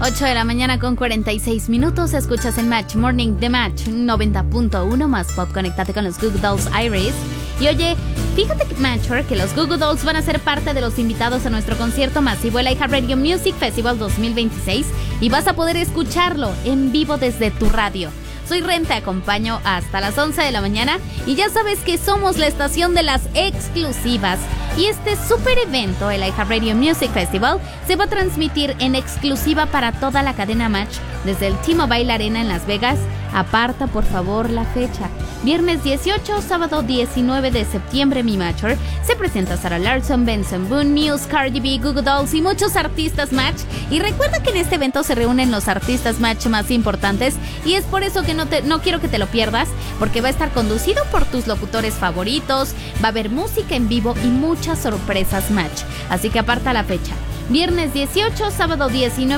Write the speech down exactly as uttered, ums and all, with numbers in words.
ocho de la mañana con cuarenta y seis minutos. Escuchas en Match Morning de Match noventa punto uno más pop. Conéctate con los Goo Goo Dolls Iris. Y oye, fíjate, Matcher, que los Goo Goo Dolls van a ser parte de los invitados a nuestro concierto masivo, el iHeartRadio Music Festival dos mil veintiséis, y vas a poder escucharlo en vivo desde tu radio. Soy Ren, te acompaño hasta las once de la mañana y ya sabes que somos la estación de las exclusivas. Y este super evento, el iHeartRadio Music Festival, se va a transmitir en exclusiva para toda la cadena Match desde el T-Mobile Arena en Las Vegas. Aparta por favor la fecha. Viernes dieciocho, sábado diecinueve de septiembre, mi Matcher. Se presenta Sarah Larson, Benson Boone, Muse, Cardi B, Goo Goo Dolls y muchos artistas Match. Y recuerda que en este evento se reúnen los artistas Match más importantes y es por eso que no, te, no quiero que te lo pierdas, porque va a estar conducido por tus locutores favoritos, va a haber música en vivo y muchas sorpresas Match. Así que aparta la fecha. Viernes dieciocho, sábado diecinueve